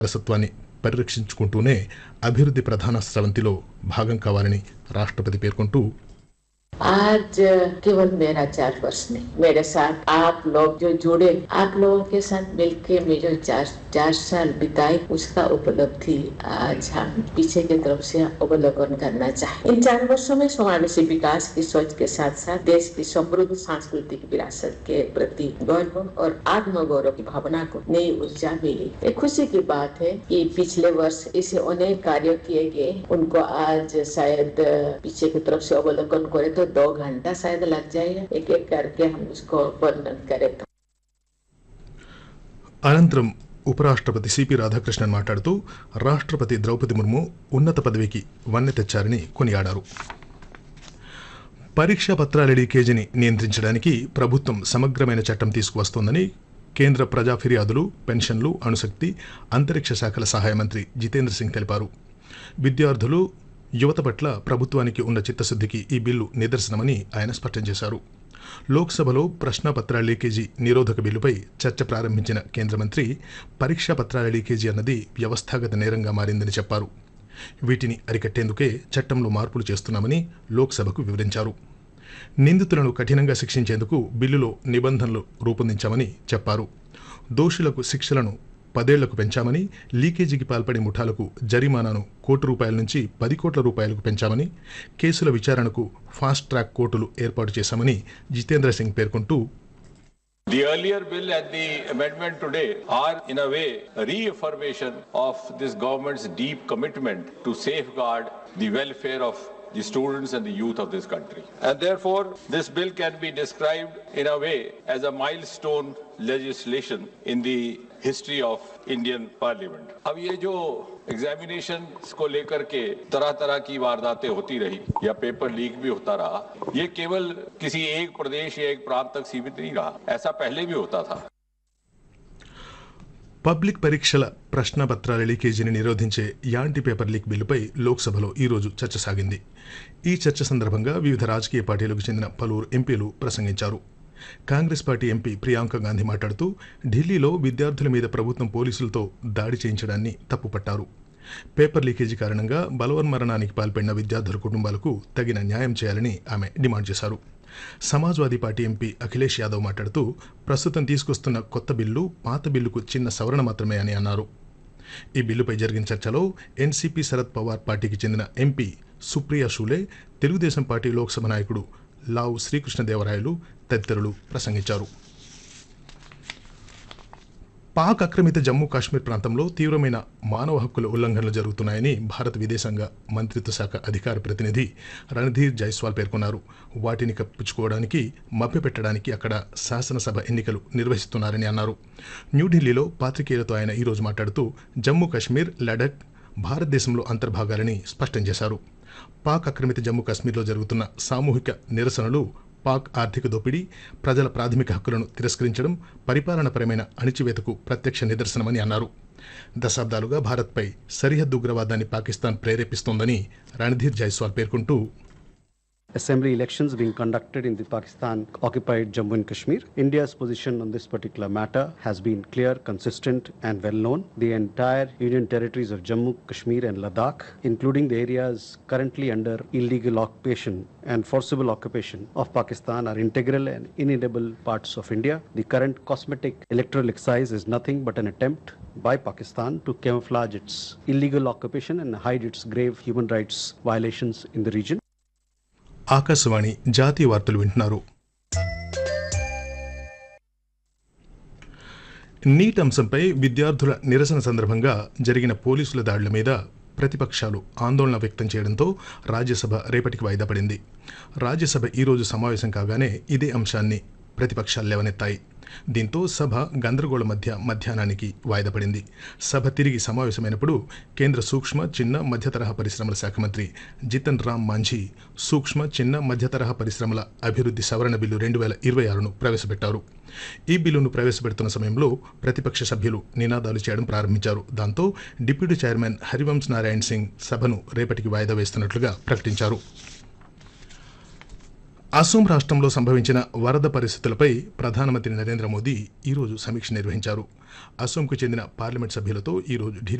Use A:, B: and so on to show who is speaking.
A: వారసత్వాన్ని పరిరక్షించుకుంటూనే అభివృద్ధి ప్రధాన స్రవంతిలో భాగం కావాలని రాష్ట్రపతి పేర్కొంటూ
B: आज केवल मेरा 4 वर्ष नहीं, मेरे साथ आप लोग जो जुड़े, आप लोगों के साथ मिलके मैं जो 4 साल बिताए उसका उपलब्धि आज हम पीछे की तरफ से अवलोकन करना चाहें। इन 4 वर्षों में समावेशी विकास की सोच के साथ साथ देश की समृद्ध सांस्कृतिक विरासत के प्रति गौरव और आत्मगौरव की भावना को नई ऊर्जा मिली। एक खुशी की बात है कि पिछले वर्ष ऐसे अनेक कार्य किए गए, उनको आज शायद पीछे की तरफ से अवलोकन करे तो 2 घंटा शायद लग जाएगा, एक एक करके हम उसको वर्णन करें तो।
A: అనంతరం ఉపరాష్ట్రపతి సిపి రాధాకృష్ణన్ మాట్లాడుతూ రాష్ట్రపతి ద్రౌపది ముర్ము ఉన్నత పదవికి వన్నె తెచ్చారని కొనియాడారు. పరీక్షా పత్రాల లీకేజీని నియంత్రించడానికి ప్రభుత్వం సమగ్రమైన చట్టం తీసుకువస్తోందని కేంద్ర ప్రజా ఫిర్యాదులు, పెన్షన్లు, అణుశక్తి, అంతరిక్ష శాఖల సహాయ మంత్రి జితేంద్ర సింగ్ తెలిపారు. విద్యార్థులు, యువత పట్ల ప్రభుత్వానికి ఉన్న చిత్తశుద్ధికి ఈ బిల్లు నిదర్శనమని ఆయన స్పష్టం చేశారు. లోక్సభలో ప్రశ్నాపత్రాల లీకేజీ నిరోధక బిల్లుపై చర్చ ప్రారంభించిన కేంద్ర మంత్రి పరీక్షా పత్రాల లీకేజీ అన్నది వ్యవస్థాగత నేరంగా మారిందని చెప్పారు. వీటిని అరికట్టేందుకే చట్టంలో మార్పులు చేస్తున్నామని లోక్సభకు వివరించారు. నిందితులను కఠినంగా శిక్షించేందుకు బిల్లులో నిబంధనలు రూపొందించామని చెప్పారు. దోషులకు శిక్షలను 10 ఏళ్లకు పెంచామని, లీకేజీకి పాల్పడే ముఠాలకు జరిమానాను ₹1 నుంచి 10 కోట్ల పెంచామని, కేసుల విచారణకు ఫాస్ట్ ట్రాక్ కోర్టులు ఏర్పాటు చేశామని జితేంద్ర సింగ్ పేర్కొంటూ
C: The earlier bill and the amendment today are in a way a reaffirmation of this government's deep commitment to safeguard the welfare of the students and the youth of this country. And therefore, this bill can be described in a way as a milestone legislation in the history of Indian Parliament. अब ये जो examination को लेकर के तरह की वारदातें होती रही या पेपर लीक भी होता रहा, ये केवल किसी एक प्रदेश या एक प्रांत तक सीमित नहीं रहा, ऐसा पहले भी होता था.
A: పబ్లిక్ పరీక్షల ప్రశ్నపత్రాల లీకేజీని నిరోధించే యాంటీ పేపర్ లీక్ బిల్లుపై లోక్సభలో ఈరోజు చర్చ సాగింది. ఈ చర్చ సందర్భంగా వివిధ రాజకీయ పార్టీలకు చెందిన పలువురు ఎంపీలు ప్రసంగించారు. కాంగ్రెస్ పార్టీ ఎంపీ ప్రియాంక గాంధీ మాట్లాడుతూ ఢిల్లీలో విద్యార్థుల మీద ప్రభుత్వం పోలీసులతో దాడి చేయించడాన్ని తప్పుపట్టారు. పేపర్ లీకేజీ కారణంగా బలవన్మరణానికి పాల్పడిన విద్యార్థుల కుటుంబాలకు తగిన న్యాయం చేయాలని ఆమె డిమాండ్ చేశారు. సమాజ్వాదీ పార్టీ ఎంపీ అఖిలేష్ యాదవ్ మాట్లాడుతూ ప్రస్తుతం తీసుకొస్తున్న కొత్త బిల్లు పాత బిల్లుకు చిన్న సవరణ మాత్రమే అని అన్నారు. ఈ బిల్లుపై జరిగిన చర్చలో ఎన్సీపీ శరద్ పవార్ పార్టీకి చెందిన ఎంపీ సుప్రియా షూలే, తెలుగుదేశం పార్టీ లోక్సభ నాయకుడు లావు శ్రీకృష్ణదేవరాయలు తదితరులు ప్రసంగించారు. పాక్ ఆక్రమిత జమ్మూ కాశ్మీర్ ప్రాంతంలో తీవ్రమైన మానవ హక్కుల ఉల్లంఘనలు జరుగుతున్నాయని భారత విదేశాంగ మంత్రిత్వ శాఖ అధికార ప్రతినిధి రణధీర్ జైస్వాల్ పేర్కొన్నారు. వాటిని కప్పించుకోవడానికి, మభ్యపెట్టడానికి అక్కడ శాసనసభ ఎన్నికలు నిర్వహిస్తున్నారని అన్నారు. న్యూఢిల్లీలో పాత్రికేయులతో ఆయన ఈరోజు మాట్లాడుతూ జమ్మూ కాశ్మీర్, లడఖ్ భారతదేశంలో అంతర్భాగాలని స్పష్టం చేశారు. పాక్ ఆక్రమిత జమ్మూ కాశ్మీర్లో జరుగుతున్న సామూహిక నిరసనలు పాక్ ఆర్థిక దోపిడీ, ప్రజల ప్రాథమిక హక్కులను తిరస్కరించడం, పరిపాలనపరమైన అణిచివేతకు ప్రత్యక్ష నిదర్శనమని అన్నారు. దశాబ్దాలుగా భారత్పై సరిహద్దు ఉగ్రవాదాన్ని పాకిస్తాన్ ప్రేరేపిస్తోందని రణధీర్ జైస్వాల్ పేర్కొంటూ
D: Assembly elections being conducted in the Pakistan-occupied Jammu and Kashmir. India's position on this particular matter has been clear, consistent and well known. The entire Union territories of Jammu, Kashmir and Ladakh, including the areas currently under illegal occupation and forcible occupation of Pakistan, are integral and inedible parts of India. The current cosmetic electoral exercise is nothing but an attempt by Pakistan to camouflage its illegal occupation and hide its grave human rights violations in the region.
A: Akashvani జాతీయ వార్తలు వింటున్నారు. Neat అంశంపై విద్యార్థుల నిరసన సందర్భంగా జరిగిన పోలీసుల దాడుల మీద ప్రతిపక్షాలు ఆందోళన వ్యక్తం చేయడంతో రాజ్యసభ రేపటికి వాయిదా పడింది. రాజ్యసభ ఈరోజు సమావేశం కాగానే ఇదే అంశాన్ని ప్రతిపక్షాలు లేవనెత్తాయి. దీంతో సభ గందరగోళం మధ్య మధ్యాహ్నానికి వాయిదా పడింది. సభ తిరిగి సమావేశమైనప్పుడు కేంద్ర సూక్ష్మ, చిన్న, మధ్యతరహా పరిశ్రమల శాఖ మంత్రి జితన్ రామ్ మాంఝీ సూక్ష్మ, చిన్న, మధ్యతరహా పరిశ్రమల అభివృద్ధి సవరణ బిల్లు 2026ను ప్రవేశపెట్టారు. ఈ బిల్లును ప్రవేశపెడుతున్న సమయంలో ప్రతిపక్ష సభ్యులు నినాదాలు చేయడం ప్రారంభించారు. దాంతో డిప్యూటీ చైర్మన్ హరివంశ్ నారాయణ్ సింగ్ సభను రేపటికి వాయిదా వేస్తున్నట్లుగా ప్రకటించారు. అసోం రాష్ట్రంలో సంభవించిన వరద పరిస్థితులపై ప్రధానమంత్రి నరేంద్ర మోదీ ఈరోజు సమీక్ష నిర్వహించారు. అసోంకు చెందిన పార్లమెంట్ సభ్యులతో ఈరోజు